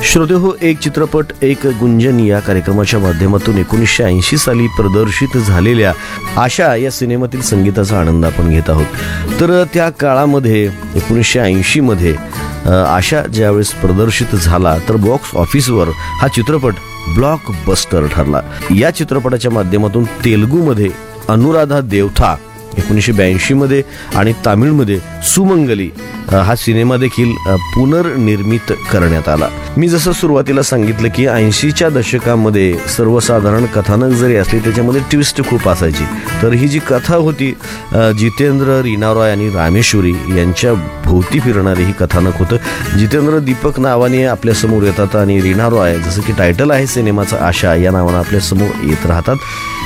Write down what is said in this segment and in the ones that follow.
श्रोतेहो, एक चित्रपट एक गुंजन या कार्यक्रमाच्या माध्यमातून 1980 साली प्रदर्शित झालेल्या आशा या सिनेमातील संगीताचा आनंद आपण घेत आहोत. तर त्या काळामध्ये 1980 मध्ये आशा ज्यावेळेस प्रदर्शित झाला तर बॉक्स ऑफिसवर हा चित्रपट ब्लॉकबस्टर ठरला. या चित्रपटाच्या माध्यमातून तेलुगूमध्ये अनुराधा देवथा 1982 मध्ये आणि तामिळमध्ये सुमंगली हा सिनेमा देखील पुनर्निर्मित करण्यात आला. मी जसं सुरुवातीला सांगितलं की 80च्या दशकामध्ये सर्वसाधारण कथानक जरी असली त्याच्यामध्ये ट्विस्ट खूप असायची. तर ही जी कथा होती जितेंद्र, रीना रॉय आणि रामेश्वरी यांच्या भोवती फिरणारे ही कथानक होतं. जितेंद्र दीपक नावाने आपल्यासमोर येतात आणि रीना रॉय, जसं की टायटल आहे सिनेमाचा आशा, या नावानं आपल्यासमोर येत राहतात.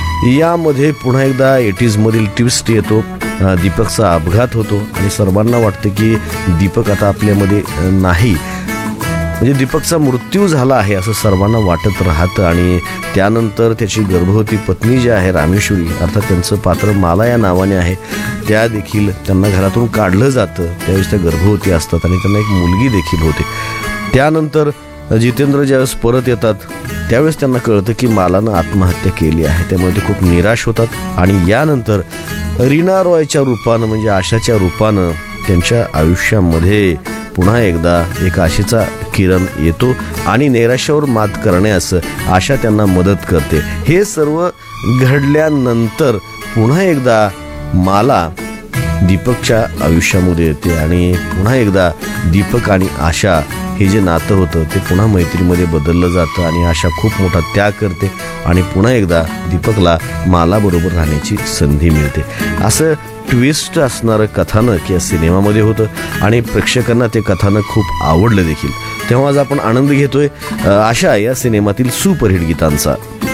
यामध्ये पुन्हा एकदा 80s मधील ट्विस्ट येतो. दीपकचा अपघात होतो आणि सर्वांना वाटतं की दीपक आता आपल्यामध्ये नाही, म्हणजे दीपकचा मृत्यू झाला आहे असं सर्वांना वाटत राहतं. आणि त्यानंतर त्याची गर्भवती पत्नी जी आहे रामेश्वरी, अर्थात त्यांचं पात्र माला या नावाने आहे, त्या देखील त्यांना घरातून काढलं जातं. त्यावेळेस त्या गर्भवती असतात आणि त्यांना एक मुलगी देखील होते. त्यानंतर जितेंद्र ज्यावेळेस परत येतात त्यावेळेस त्यांना कळतं की मालानं आत्महत्या केली आहे. त्यामुळे ते खूप निराश होतात आणि यानंतर रीना रॉयच्या रूपानं म्हणजे आशाच्या रूपानं त्यांच्या आयुष्यामध्ये पुन्हा एकदा एक आशेचा किरण येतो आणि नैराश्यावर मात करण्यास आशा त्यांना मदत करते. हे सर्व घडल्यानंतर पुन्हा एकदा माला दीपकच्या आयुष्यामध्ये येते आणि पुन्हा एकदा दीपक आणि आशा हे जे नातं होतं ते पुन्हा मैत्रीमध्ये बदललं जातं आणि आशा खूप मोठा त्याग करते आणि पुन्हा एकदा दीपकला मालाबरोबर राहण्याची संधी मिळते. असं ट्विस्ट असणारं कथानक या सिनेमामध्ये होतं आणि प्रेक्षकांना ते कथानक खूप आवडलं देखील. तेव्हा आज आपण आनंद घेतोय आशा या सिनेमातील सुपरहिट गीतांचा.